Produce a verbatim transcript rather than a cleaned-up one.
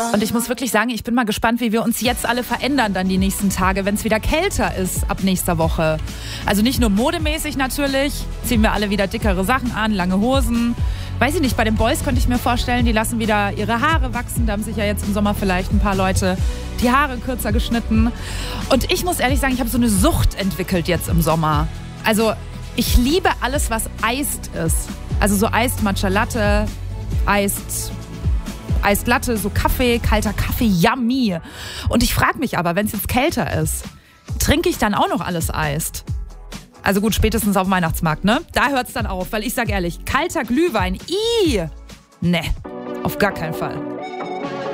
Und ich muss wirklich sagen, ich bin mal gespannt, wie wir uns jetzt alle verändern dann die nächsten Tage, wenn es wieder kälter ist ab nächster Woche. Also nicht nur modemäßig natürlich, ziehen wir alle wieder dickere Sachen an, lange Hosen. Weiß ich nicht, bei den Boys könnte ich mir vorstellen, die lassen wieder ihre Haare wachsen. Da haben sich ja jetzt im Sommer vielleicht ein paar Leute die Haare kürzer geschnitten. Und ich muss ehrlich sagen, ich habe so eine Sucht entwickelt jetzt im Sommer. Also ich liebe alles, was eist ist. Also so Eist Matcha Latte, Eist... Eist Latte, so Kaffee, kalter Kaffee, yummy. Und ich frage mich aber, wenn es jetzt kälter ist, trinke ich dann auch noch alles Eist? Also gut, spätestens auf dem Weihnachtsmarkt, ne? Da hört es dann auf, weil ich sag ehrlich, kalter Glühwein, ih, ne, auf gar keinen Fall.